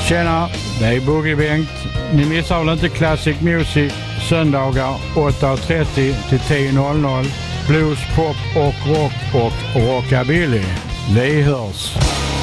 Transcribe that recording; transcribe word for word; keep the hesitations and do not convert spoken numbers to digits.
Tjena, det är Boogie Bengt. Ni missar väl inte Classic Music söndagar åtta trettio till tio noll noll. Blues, pop och rock och rockabilly. Vi hörs.